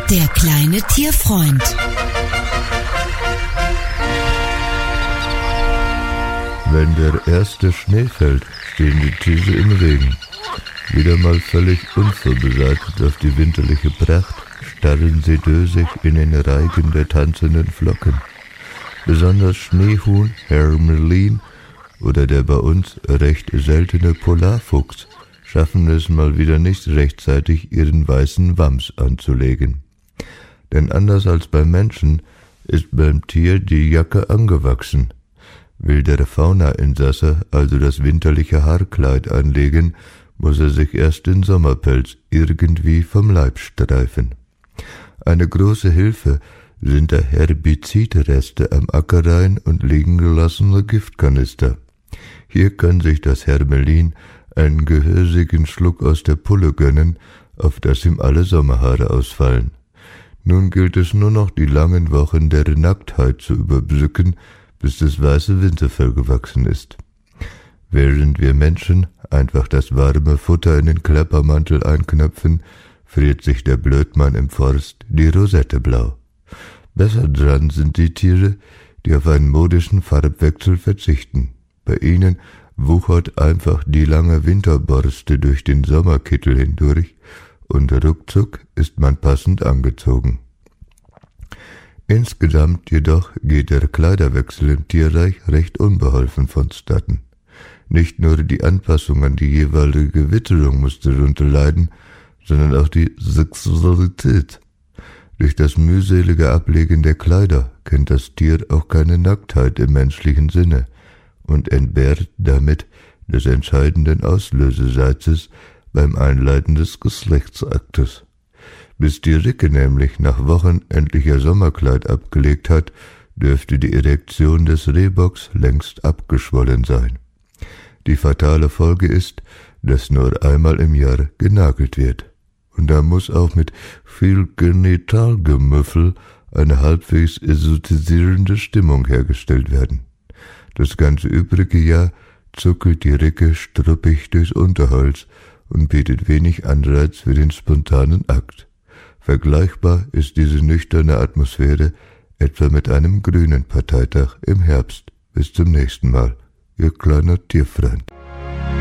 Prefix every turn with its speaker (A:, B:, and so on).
A: Der kleine Tierfreund.
B: Wenn der erste Schnee fällt, stehen die Tiere im Regen. Wieder mal völlig unvorbereitet auf die winterliche Pracht, starren sie dösig in den Reigen der tanzenden Flocken. Besonders Schneehuhn, Hermelin oder der bei uns recht seltene Polarfuchs schaffen es mal wieder nicht rechtzeitig, ihren weißen Wams anzulegen. Denn anders als beim Menschen ist beim Tier die Jacke angewachsen. Will der Fauna-Insasse also das winterliche Haarkleid anlegen, muss er sich erst den Sommerpelz irgendwie vom Leib streifen. Eine große Hilfe sind da Herbizidreste am Ackerein und liegen gelassene Giftkanister. Hier kann sich das Hermelin einen gehörsigen Schluck aus der Pulle gönnen, auf das ihm alle Sommerhaare ausfallen. Nun gilt es nur noch, die langen Wochen der Nacktheit zu überbrücken, bis das weiße Winterfell gewachsen ist. Während wir Menschen einfach das warme Futter in den Kleppermantel einknöpfen, friert sich der Blödmann im Forst die Rosette blau. Besser dran sind die Tiere, die auf einen modischen Farbwechsel verzichten. Bei ihnen wuchert einfach die lange Winterborste durch den Sommerkittel hindurch und ruckzuck ist man passend angezogen. Insgesamt jedoch geht der Kleiderwechsel im Tierreich recht unbeholfen vonstatten. Nicht nur die Anpassung an die jeweilige Witterung muss darunter leiden, sondern auch die Sexualität. Durch das mühselige Ablegen der Kleider kennt das Tier auch keine Nacktheit im menschlichen Sinne und entbehrt damit des entscheidenden Auslösesatzes beim Einleiten des Geschlechtsaktes. Bis die Ricke nämlich nach Wochen endlich ihr Sommerkleid abgelegt hat, dürfte die Erektion des Rehbocks längst abgeschwollen sein. Die fatale Folge ist, dass nur einmal im Jahr genagelt wird. Und da muss auch mit viel Genitalgemüffel eine halbwegs erotisierende Stimmung hergestellt werden. Das ganze übrige Jahr zuckelt die Ricke struppig durchs Unterholz und bietet wenig Anreiz für den spontanen Akt. Vergleichbar ist diese nüchterne Atmosphäre etwa mit einem grünen Parteitag im Herbst. Bis zum nächsten Mal, Ihr kleiner Tierfreund.